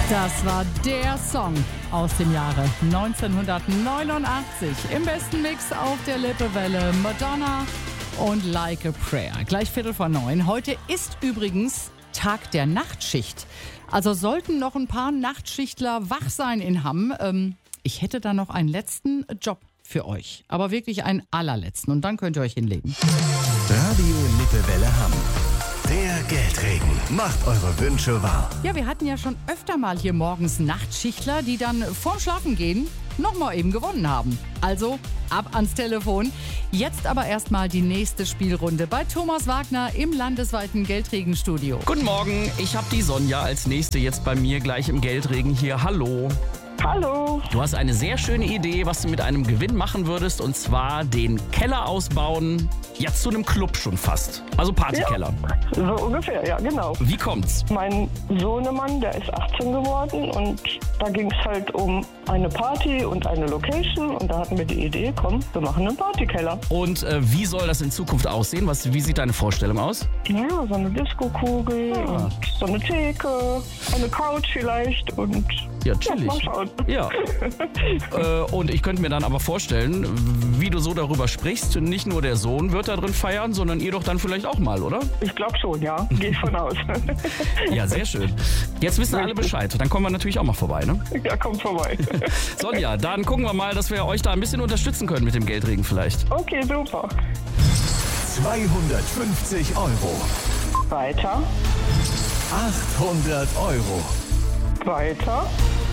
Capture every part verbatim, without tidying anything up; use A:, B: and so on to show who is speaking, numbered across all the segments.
A: Das war der Song aus dem Jahre neunzehnhundertneunundachtzig. Im besten Mix auf der Lippewelle Madonna und Like a Prayer. Gleich Viertel vor neun. Heute ist übrigens Tag der Nachtschicht. Also sollten noch ein paar Nachtschichtler wach sein in Hamm. Ähm, ich hätte da noch einen letzten Job für euch. Aber wirklich einen allerletzten. Und dann könnt ihr euch hinlegen.
B: Radio Lippewelle Hamm. Der Geldregen macht eure Wünsche wahr.
A: Ja, wir hatten ja schon öfter mal hier morgens Nachtschichtler, die dann vorm Schlafengehen nochmal eben gewonnen haben. Also ab ans Telefon. Jetzt aber erstmal die nächste Spielrunde bei Thomas Wagner im landesweiten Geldregenstudio.
C: Guten Morgen, ich habe die Sonja als Nächste jetzt bei mir gleich im Geldregen hier. Hallo.
D: Hallo.
C: Du hast eine sehr schöne Idee, was du mit einem Gewinn machen würdest, und zwar den Keller ausbauen, ja zu einem Club schon fast. Also Partykeller.
D: Ja, so ungefähr, ja genau.
C: Wie kommt's?
D: Mein Sohnemann, der ist achtzehn geworden und da ging es halt um eine Party und eine Location und da hatten wir die Idee, komm, wir machen einen Partykeller.
C: Und äh, wie soll das in Zukunft aussehen? Was, wie sieht deine Vorstellung aus?
D: Ja, so eine Disco-Kugel
C: Ah.
D: und so eine Theke, eine Couch vielleicht und
C: Ja,
D: ja,
C: chillig.
D: mal schauen.
C: Ja. äh, und ich könnte mir dann aber vorstellen, wie du so darüber sprichst, nicht nur der Sohn wird da drin feiern, sondern ihr doch dann vielleicht auch mal, oder?
D: Ich glaube schon, ja, gehe ich von aus.
C: Ja, sehr schön. Jetzt wissen alle Bescheid. Dann kommen wir natürlich auch mal vorbei, ne?
D: Ja, kommt vorbei.
C: Sonja, dann gucken wir mal, dass wir euch da ein bisschen unterstützen können mit dem Geldregen vielleicht.
D: Okay, super.
B: zweihundertfünfzig Euro.
D: Weiter,
B: achthundert Euro.
D: weiter,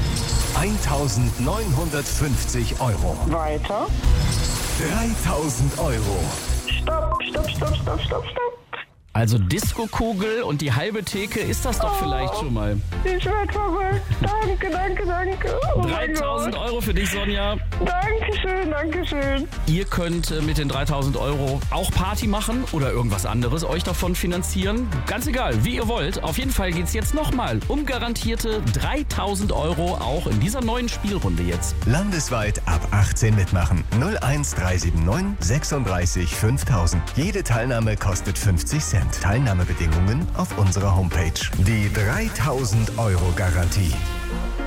B: eintausendneunhundertfünfzig Euro.
D: weiter.
B: dreitausend Euro.
D: Stopp, stopp, stopp, stopp, stopp, stopp.
C: Also Disco-Kugel und die halbe Theke, ist das doch vielleicht schon mal.
D: Ich werd verrückt. Danke, danke, danke. Oh mein
C: dreitausend
D: Gott.
C: Euro für dich, Sonja.
D: Dankeschön, Dankeschön.
C: Ihr könnt äh, mit den dreitausend Euro auch Party machen oder irgendwas anderes euch davon finanzieren. Ganz egal, wie ihr wollt. Auf jeden Fall geht's jetzt nochmal um garantierte dreitausend Euro auch in dieser neuen Spielrunde jetzt.
B: Landesweit ab achtzehn mitmachen. null eins drei sieben neun sechsunddreißig fünftausend. Jede Teilnahme kostet fünfzig Cent. Teilnahmebedingungen auf unserer Homepage. Die dreitausend Euro Garantie.